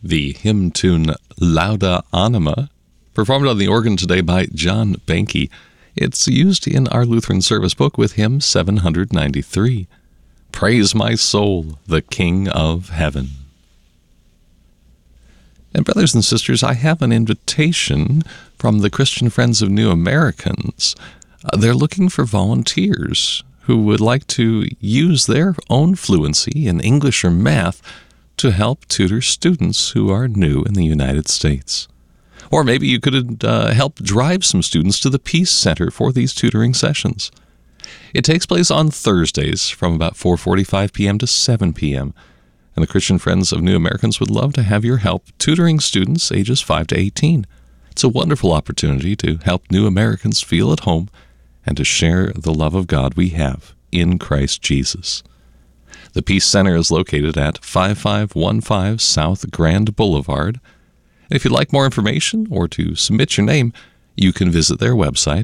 the hymn tune Lauda Anima, performed on the organ today by John Banke. It's used in our Lutheran service book with hymn 793. Praise my soul, the King of Heaven. And brothers and sisters, I have an invitation from the Christian Friends of New Americans. They're looking for volunteers who would like to use their own fluency in English or math to help tutor students who are new in the United States. Or maybe you could help drive some students to the Peace Center for these tutoring sessions. It takes place on Thursdays from about 4:45 p.m. to 7 p.m., and the Christian Friends of New Americans would love to have your help tutoring students ages 5 to 18. It's a wonderful opportunity to help new Americans feel at home and to share the love of God we have in Christ Jesus. The Peace Center is located at 5515 South Grand Boulevard. And if you'd like more information or to submit your name, you can visit their website,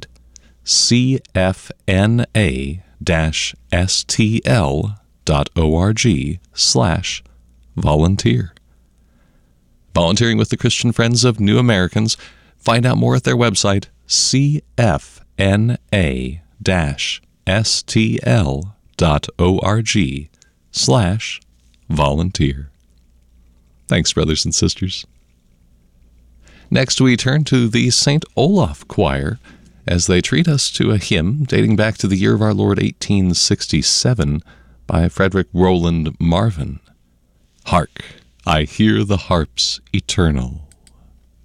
cfna-stl.org/volunteer. Volunteering with the Christian Friends of New Americans. Find out more at their website, cfna-stl.org/volunteer. Thanks, brothers and sisters. Next, we turn to the St. Olaf Choir as they treat us to a hymn dating back to the year of our Lord 1867 by Frederick Roland Marvin. Hark, I hear the harps eternal.